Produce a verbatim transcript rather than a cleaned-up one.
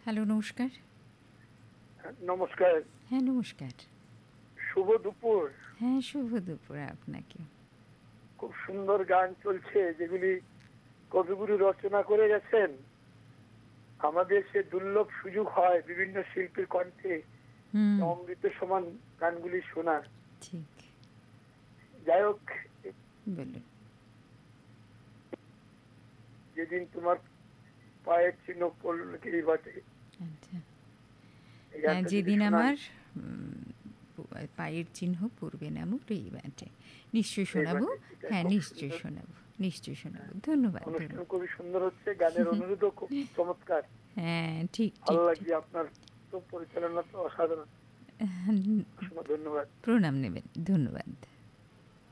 Hello, নমস্কার। নমস্কার। হ্যাঁ, নমস্কার। শুভ দুপুর। হ্যাঁ, শুভ দুপুর আপনাকে। খুব সুন্দর গান চলছে, যেগুলি কবিগুরু রচনা করে গেছেন। আমাদের সে দুর্লভ সুযোগ হয় বিভিন্ন শিল্পীর কণ্ঠে হুম, অমৃত সমান গানগুলি শোনার। ঠিক। যাই হোক, বলুন। যেদিন তোমার পায়ের চিহ্ন পড়ল গিরিবাটে, আচ্ছা। এই হ্যাঁ, গানটা যদি যেদিন শোনান। আমার উম, প- পায়ের চিহ্ন পড়বে না মোর এই ব্যাটে, নিশ্চয়ই এই শোনাবো। বাটে, এটা হ্যাঁ, খুব নিশ্চয়ই সুন্দর। শোনাবো, নিশ্চয়ই শোনাবো। ধন্যবাদ, অনুষ্ঠান ধন্যবাদ। খুবই সুন্দর হচ্ছে, গানের অনুরোধও খুব চমৎকার। হ্যাঁ, ঠিক, ভালো ঠিক, ঠিক। লাগছে আপনার তো পরিচালনা তো অসাধারণ। অসংখ্য ধন্যবাদ। প্রণাম নেবেন। ধন্যবাদ।